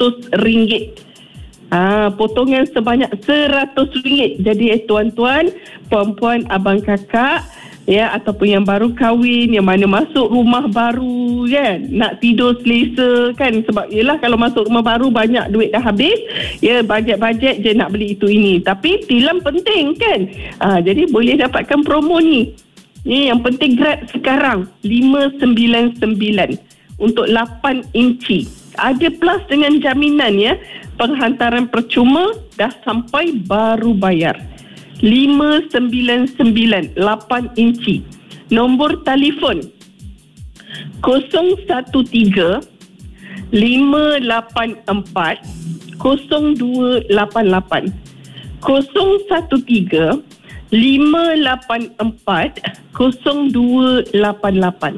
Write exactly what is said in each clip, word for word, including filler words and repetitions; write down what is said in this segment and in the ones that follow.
seratus ringgit. Ah, potongan sebanyak seratus ringgit. Jadi eh, tuan-tuan, puan-puan, abang kakak, ya, ataupun yang baru kahwin, yang mana masuk rumah baru kan, nak tidur selesa kan, sebab yelah kalau masuk rumah baru banyak duit dah habis, ya, bajet-bajet je nak beli itu ini, tapi tilam penting kan. Ah, jadi boleh dapatkan promo ni. Ni yang penting Grab sekarang lima sembilan sembilan untuk lapan inci. Ada plus dengan jaminan, ya. Penghantaran percuma, dah sampai baru bayar. lima sembilan sembilan lapan inci. Nombor telefon kosong satu tiga lima lapan empat kosong dua lapan lapan. kosong satu tiga lima lapan empat kosong dua lapan lapan.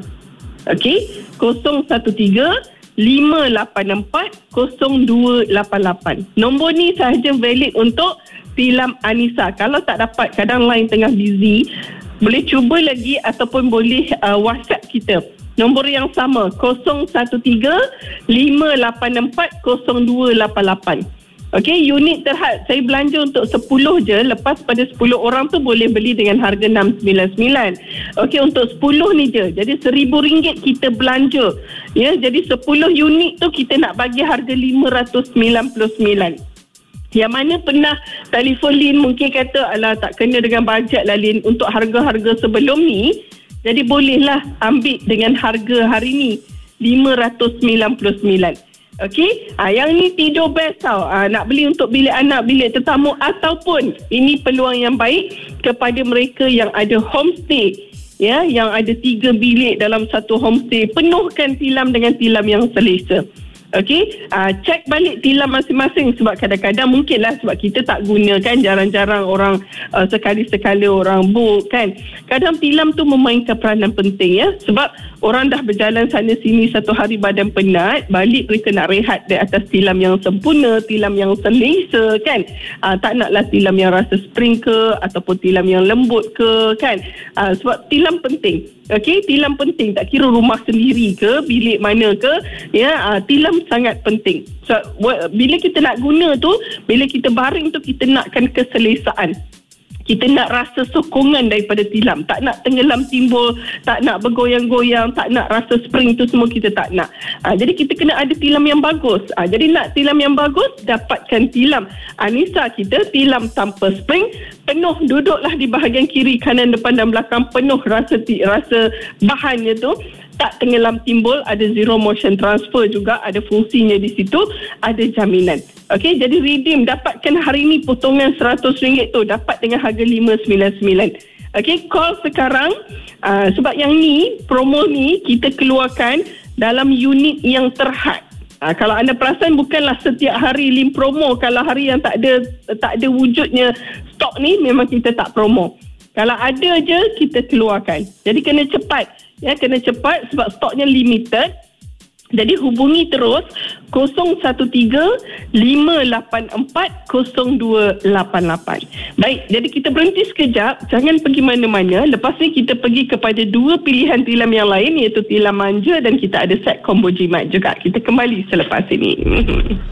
Okey, kosong satu tiga lima lapan empat kosong dua lapan lapan. Nombor ni sahaja valid untuk tilam Anissa. Kalau tak dapat, kadang line tengah busy, boleh cuba lagi ataupun boleh uh, WhatsApp kita. Nombor yang sama kosong satu tiga lima lapan empat kosong dua lapan lapan. Okey, unit terhad saya belanja untuk sepuluh je. Lepas pada sepuluh orang tu boleh beli dengan harga enam sembilan sembilan. Okey, untuk sepuluh ni je. Jadi seribu ringgit kita belanja. Ya, jadi sepuluh unit tu kita nak bagi harga lima ratus sembilan puluh sembilan. Yang mana pernah telefon Lin mungkin kata, alah tak kena dengan bajet lah Lin untuk harga-harga sebelum ni. Jadi bolehlah ambil dengan harga hari ni lima ratus sembilan puluh sembilan. Okey, ha, yang ni tidur best tau. Ha, nak beli untuk bilik anak, bilik tetamu, ataupun ini peluang yang baik kepada mereka yang ada homestay, ya, yang ada tiga bilik dalam satu homestay. Penuhkan tilam dengan tilam yang selesa. Okey, uh, cek balik tilam masing-masing, sebab kadang-kadang mungkinlah sebab kita tak guna kan, jarang-jarang orang uh, sekali-sekala orang book kan. Kadang tilam tu memainkan peranan penting, ya, sebab orang dah berjalan sana sini satu hari badan penat, balik mereka nak rehat di atas tilam yang sempurna, tilam yang selesa kan. Uh, tak naklah tilam yang rasa spring ke ataupun tilam yang lembut ke kan. Uh, sebab tilam penting. Okey, tilam penting, tak kira rumah sendiri ke, bilik mana ke, ya, uh, tilam sangat penting. So, bila kita nak guna tu, bila kita baring tu, kita nakkan keselesaan. Kita nak rasa sokongan daripada tilam. Tak nak tenggelam timbul, tak nak bergoyang-goyang, tak nak rasa spring tu semua kita tak nak. Ha, jadi kita kena ada tilam yang bagus. Ha, jadi nak tilam yang bagus, dapatkan tilam Anissa kita, tilam tanpa spring. Penuh, duduklah di bahagian kiri, kanan, depan dan belakang. Penuh rasa rasa bahannya tu. Tak tenggelam timbul, ada zero motion transfer juga, ada fungsinya di situ, ada jaminan. Okey, jadi redeem, dapatkan hari ni potongan seratus ringgit tu, dapat dengan harga lima sembilan sembilan. Okey, call sekarang, uh, sebab yang ni, promo ni kita keluarkan dalam unit yang terhad. Ha, kalau anda perasan, bukanlah setiap hari Lim promo. Kalau hari yang tak ada tak ada wujudnya stok ni, memang kita tak promo. Kalau ada je, kita keluarkan. Jadi kena cepat. Ya, kena cepat sebab stoknya limited. Jadi hubungi terus kosong satu tiga lima lapan empat kosong dua lapan lapan. Baik, jadi kita berhenti sekejap. Jangan pergi mana-mana. Lepas ni kita pergi kepada dua pilihan tilam yang lain, iaitu tilam manja dan kita ada set combo jimat juga. Kita kembali selepas ini.